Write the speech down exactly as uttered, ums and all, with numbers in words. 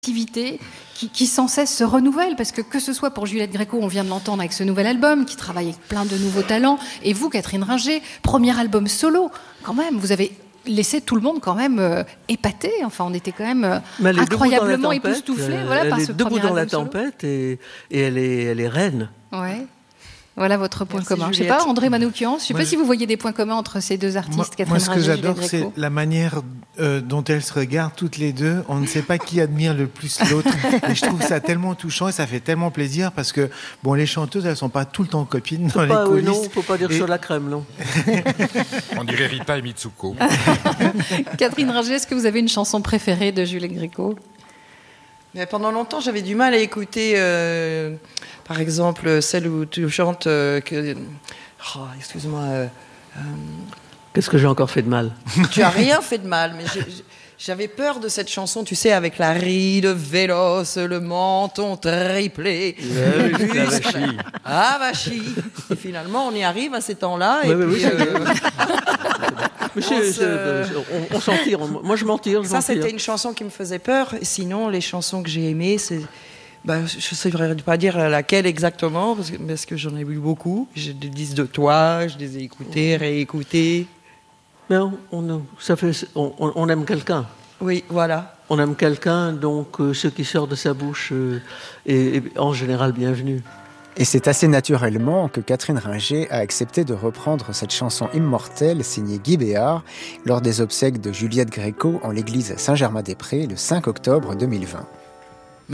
Qui, qui sans cesse se renouvelle, parce que que ce soit pour Juliette Gréco, on vient de l'entendre avec ce nouvel album, qui travaille avec plein de nouveaux talents, et vous, Catherine Ringer, premier album solo, quand même, vous avez laissé tout le monde quand même euh, épaté, enfin on était quand même euh, incroyablement époustouflés euh, voilà, par ce premier album. Elle est debout dans la solo. tempête et, et elle, est, elle est reine. Ouais. Voilà votre point Merci commun. Juliette. Je ne sais pas, André Manoukian, je ne sais Moi, pas je... si vous voyez des points communs entre ces deux artistes, moi, Catherine moi, ce que Ringer, j'adore, Juliette c'est Gréco. la manière euh, dont elles se regardent toutes les deux. On ne sait pas qui admire le plus l'autre. Et je trouve ça tellement touchant et ça fait tellement plaisir parce que bon, les chanteuses, elles ne sont pas tout le temps copines dans pas, les coulisses. Oui, non, il ne faut pas dire et... sur la crème, non. On dirait Rita et Mitsuko. Catherine Ringer, est-ce que vous avez une chanson préférée de Juliette Gréco ? Mais pendant longtemps, j'avais du mal à écouter, euh, par exemple, celle où tu chantes euh, que... Oh, excuse-moi. Euh, euh, Qu'est-ce que j'ai encore fait de mal ? Tu as rien fait de mal, mais j'ai, j'avais peur de cette chanson, tu sais, avec la ride véloce, le menton triplé. Oui, la vachie. Ah, vachie. Et finalement, on y arrive à ces temps-là. Oui, et oui, puis, oui, euh, Mais c'est, on c'est, se- on, on s'en tire. Moi, je m'en tire. Je Ça, m'en tire. c'était une chanson qui me faisait peur. Et sinon, les chansons que j'ai aimées, c'est... Ben, je ne saurais pas dire laquelle exactement, parce que, parce que j'en ai vu beaucoup. J'ai des disques de toi, je les ai écoutés, réécoutés. Mais on, on, ça fait, on, on aime quelqu'un. Oui, voilà. On aime quelqu'un, donc euh, ce qui sort de sa bouche euh, est, est en général bienvenu. Et c'est assez naturellement que Catherine Ringer a accepté de reprendre cette chanson immortelle signée Guy Béard lors des obsèques de Juliette Gréco en l'église Saint-Germain-des-Prés le cinq octobre deux mille vingt.